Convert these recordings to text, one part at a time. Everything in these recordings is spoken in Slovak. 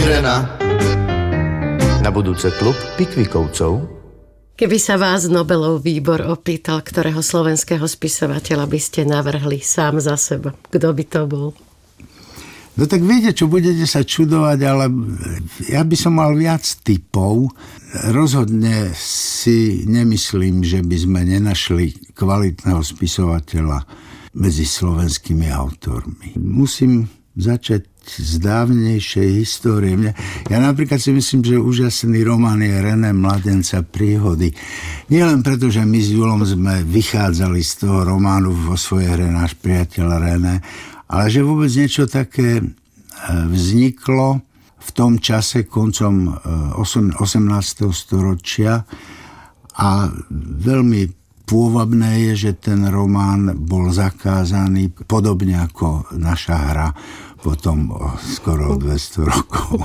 žena. Na budúce klub Pikvikovcov. Keby sa vás Nobelov výbor opýtal, ktorého slovenského spisovateľa by ste navrhli sám za seba, kto by to bol? No tak viete, čo budete sa čudovať, ale ja by som mal viac tipov. Rozhodne si nemyslím, že by sme nenašli kvalitného spisovateľa medzi slovenskými autormi. Musím začať z dávnejšej histórie. Ja napríklad si myslím, že úžasný román je René Mladenca Príhody. Nielen preto, že my s Julom sme vychádzali z toho románu vo svojej hre Náš priateľ René, ale že vôbec niečo také vzniklo v tom čase koncom 18. storočia a veľmi pôvabné je, že ten román bol zakázaný, podobne ako naša hra potom skoro 200 rokov.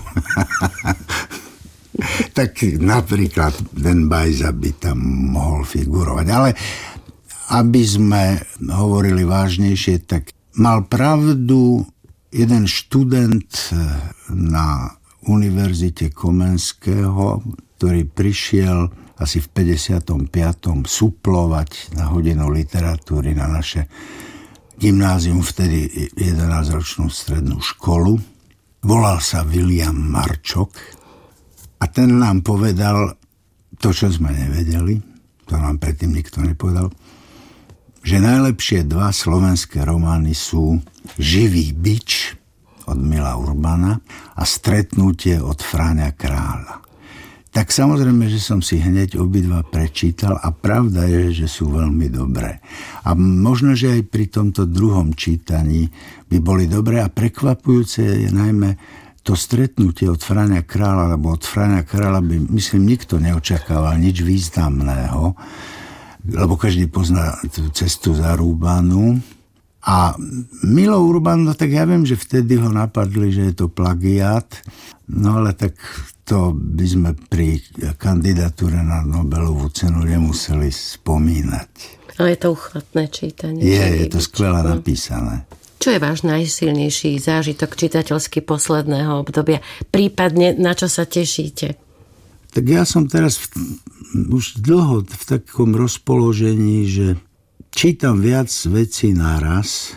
Tak napríklad ten Bajza by tam mohol figurovať. Ale aby sme hovorili vážnejšie, tak mal pravdu jeden študent na Univerzite Komenského, ktorý prišiel asi v 55. suplovať na hodinu literatúry na naše gymnázium, vtedy 11-ročnú strednú školu. Volal sa William Marčok a ten nám povedal to, čo sme nevedeli, to nám predtým nikto nepovedal, že najlepšie dva slovenské romány sú Živý bič od Mila Urbana a Stretnutie od Fráňa Kráľa. Tak samozrejme, že som si hneď obidva prečítal a pravda je, že sú veľmi dobré. A možno, že aj pri tomto druhom čítaní by boli dobré a prekvapujúce je najmä to Stretnutie od Fráňa Kráľa, lebo od Fráňa Kráľa by, myslím, nikto neočakával nič významného, lebo každý pozná tú Cestu zarúbanú. A Milo Urban, no tak ja viem, že vtedy ho napadli, že je to plagiát, no ale tak to by sme pri kandidatúre na Nobelovú cenu nemuseli spomínať. Ale je to uchvatné čítanie. Je to skvelé napísané. Čo je váš najsilnejší zážitok čitateľský posledného obdobia? Prípadne na čo sa tešíte? Tak ja som teraz už dlho v takom rozpoložení, že čítam viac vecí naraz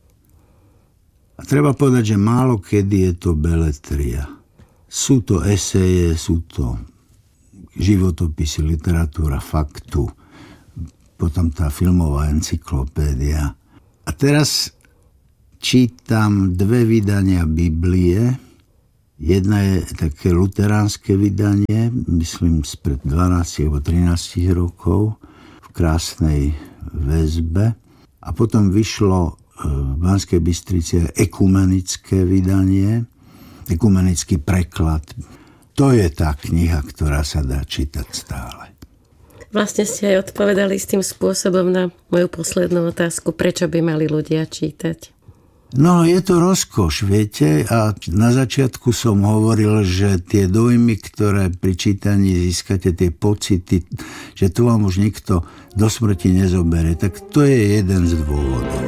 a treba povedať, že málo kedy je to beletria. Sú to eseje, sú to životopisy, literatúra faktu, potom tá filmová encyklopédia. A teraz čítam 2 vydania Biblie. Jedna je také luteránske vydanie, myslím spred 12 alebo 13 rokov v krásnej väzbe. A potom vyšlo v Banskej Bystrici ekumenické vydanie, ekumenický preklad. To je tá kniha, ktorá sa dá čítať stále. Vlastne ste aj odpovedali s tým spôsobom na moju poslednú otázku, prečo by mali ľudia čítať. No, je to rozkoš, viete, a na začiatku som hovoril, že tie dojmy, ktoré pri čítaní získate, tie pocity, že to vám už nikto do smrti nezoberie, tak to je jeden z dôvodov.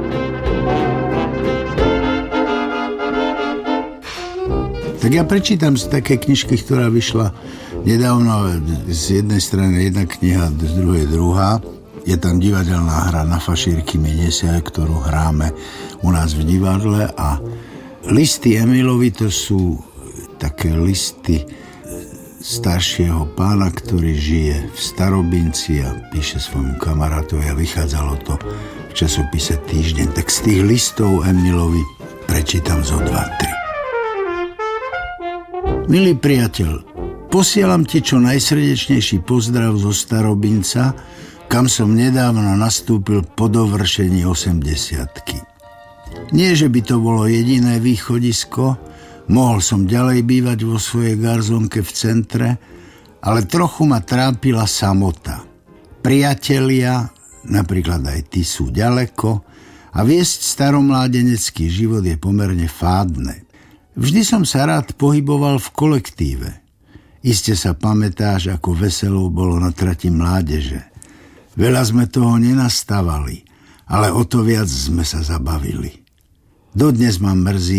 Tak ja prečítam z také knižky, ktorá vyšla nedávno, z jednej strany jedna kniha, z druhej druhá. Je tam divadelná hra Na fašírky mi nesia, ktorú hráme u nás v divadle a listy Emilovi to sú také listy staršieho pána, ktorý žije v Starobinci a píše svojmu kamarátovi a vychádzalo to v časopise Týždeň. Tak z tých listov Emilovi prečítam zo 2-3. Milý priateľ, posielam ti čo najsrdečnejší pozdrav zo Starobinca, kam som nedávno nastúpil po dovršení 80-ky. Nie, že by to bolo jediné východisko, mohol som ďalej bývať vo svojej garzonke v centre, ale trochu ma trápila samota. Priatelia, napríklad aj ty, sú ďaleko a viesť staromládenecký život je pomerne fádne. Vždy som sa rád pohyboval v kolektíve. Iste sa pamätáš, ako veselo bolo na trati mládeže. Veľa sme toho nenastávali, ale o to viac sme sa zabavili. Dodnes ma mrzí,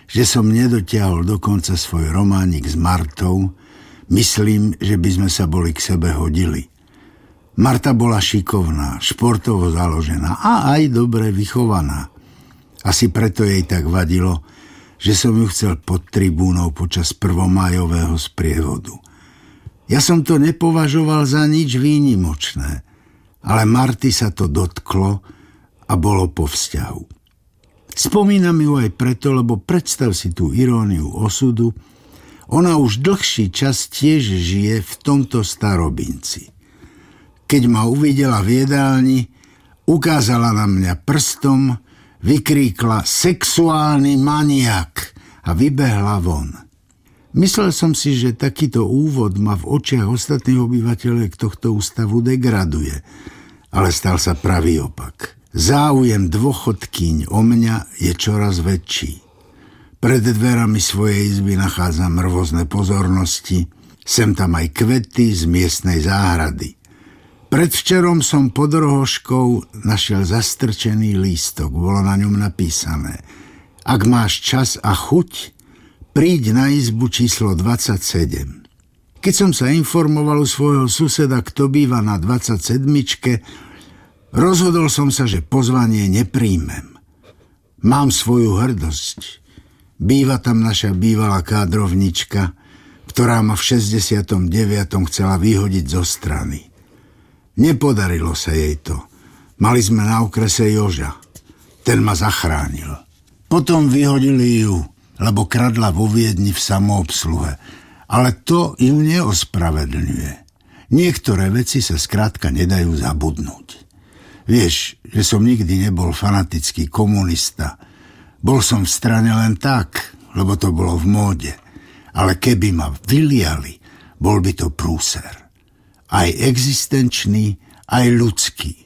že som nedotiahol dokonca svoj románik s Martou, myslím, že by sme sa boli k sebe hodili. Marta bola šikovná, športovo založená a aj dobre vychovaná. Asi preto jej tak vadilo, že som ju chcel pod tribúnou počas prvomájového sprievodu. Ja som to nepovažoval za nič výnimočné, ale Marty sa to dotklo a bolo po vzťahu. Spomínam ju aj preto, lebo predstav si tú iróniu osudu, ona už dlhší čas tiež žije v tomto Starobinci. Keď ma uvidela v jedálni, ukázala na mňa prstom, vykríkla sexuálny maniak a vybehla von. Myslel som si, že takýto úvod ma v očiach ostatných obyvateľov tohto ústavu degraduje, ale stal sa pravý opak. Záujem dôchodkyň o mňa je čoraz väčší. Pred dverami svojej izby nachádzam rôzne pozornosti, sem tam aj kvety z miestnej záhrady. Predvčerom som pod rohoškou našiel zastrčený lístok, bolo na ňom napísané: Ak máš čas a chuť, príď na izbu číslo 27. Keď som sa informoval u svojho suseda, kto býva na 27, rozhodol som sa, že pozvanie nepríjmem. Mám svoju hrdosť. Býva tam naša bývalá kádrovnička, ktorá ma v 69. chcela vyhodiť zo strany. Nepodarilo sa jej to. Mali sme na okrese Joža. Ten ma zachránil. Potom vyhodili ju, lebo kradla vo Viedni v samoobsluhe. Ale to ju neospravedlňuje. Niektoré veci sa skrátka nedajú zabudnúť. Vieš, že som nikdy nebol fanatický komunista. Bol som v strane len tak, lebo to bolo v móde. Ale keby ma vyliali, bol by to prúser. Aj existenčný, aj ľudský.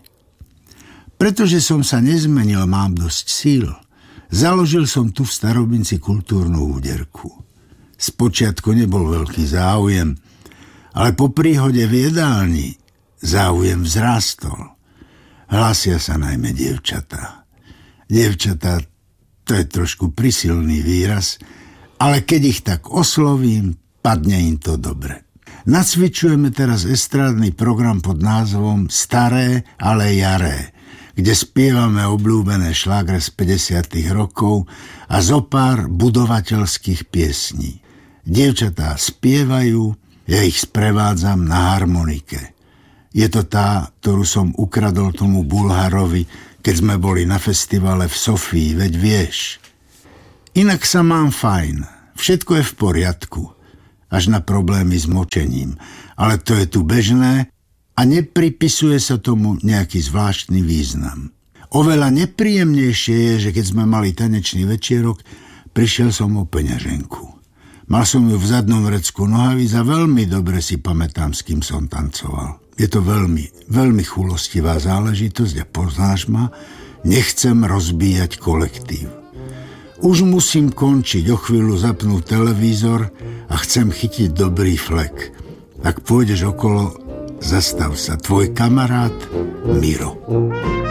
Pretože som sa nezmenil, mám dosť síl. Založil som tu v Starobinci kultúrnu úderku. Spočiatku nebol veľký záujem, ale po príhode v jedálni záujem vzrástol. Hlásia sa najmä dievčatá. Dievčatá, to je trošku prisilný výraz, ale keď ich tak oslovím, padne im to dobre. Nacvičujeme teraz estrádny program pod názvom Staré, ale jaré, kde spievame obľúbené šlágre z 50. rokov a zopár budovateľských piesní. Dievčatá spievajú, ja ich sprevádzam na harmonike. Je to tá, ktorú som ukradol tomu Bulharovi, keď sme boli na festivale v Sofii, veď vieš. Inak sa mám fajn, všetko je v poriadku. Až na problémy s močením. Ale to je tu bežné a nepripisuje sa tomu nejaký zvláštny význam. Oveľa nepríjemnejšie je, že keď sme mali tanečný večierok, prišiel som o peňaženku. Mal som ju v zadnom vrecku nohavíc a veľmi dobre si pamätám, s kým som tancoval. Je to veľmi, veľmi chulostivá záležitosť a poznáš ma, nechcem rozbíjať kolektív. Už musím končiť, o chvíľu zapnúť televízor a chcem chytiť dobrý flek. Ak pôjdeš okolo, zastav sa. Tvoj kamarát Miro.